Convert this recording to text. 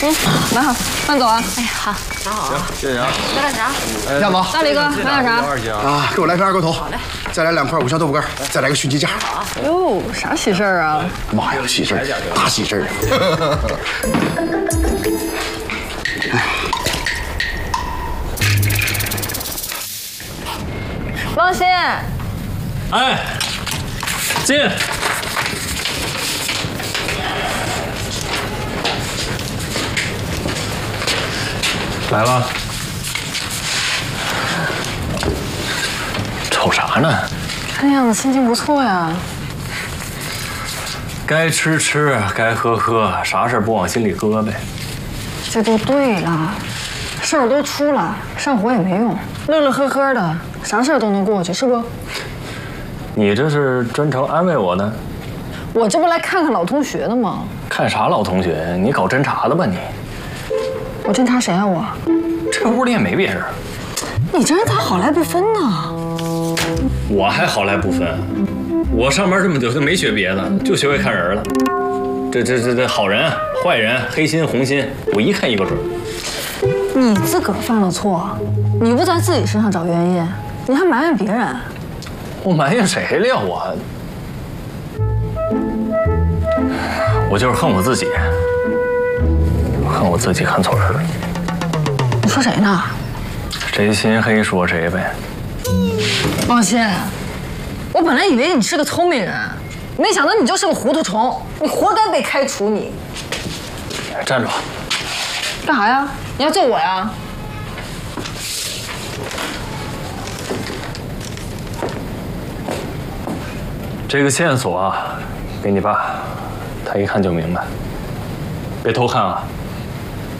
买好，慢走啊！ 哎，好，拿好啊。 谢谢啊。 来点啥？ 亚宝， 大李哥，买点啥？ 啊，给我来瓶二锅头。好嘞。再来2块五香豆腐干，再来个熏鸡架。 哟，啥喜事儿啊？ 妈呀，喜事儿，大喜事儿！ 王鑫， 哎，进。来了。瞅啥呢？ 看样子心情不错呀。 该吃吃，该喝喝，啥事不往心里搁呗。 这都对了，事儿都出了，上火也没用，乐乐呵呵的，啥事儿都能过去，是不？ 你这是专程安慰我呢？ 我这不来看看老同学的吗？ 看啥老同学？你搞侦查的吧你？ 我侦查谁啊我？ 这屋里也没别人。 你这人咋好赖不分呢？ 我还好赖不分，我上班这么久就没学别的，就学会看人了。这好人、坏人、黑心、红心，我一看一个准。 你自个儿犯了错，你不在自己身上找原因，你还埋怨别人。 我埋怨谁了呀？我就是恨我自己，恨我自己看错人了。 你说谁呢？ 谁心黑说谁呗。 王鑫，我本来以为你是个聪明人，没想到你就是个糊涂虫，你活该被开除你。 站住！ 干啥呀？你要揍我呀？ 这个线索啊，给你爸，他一看就明白。别偷看啊！